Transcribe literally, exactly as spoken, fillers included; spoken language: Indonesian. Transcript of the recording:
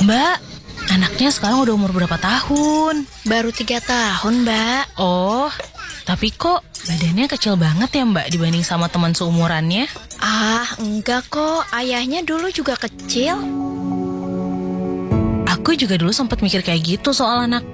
Mbak, anaknya sekarang udah umur berapa tahun? Baru tiga tahun, Mbak. Oh, tapi kok badannya kecil banget ya Mbak dibanding sama teman seumurannya? Ah, enggak kok. Ayahnya dulu juga kecil. Aku juga dulu sempat mikir kayak gitu soal anak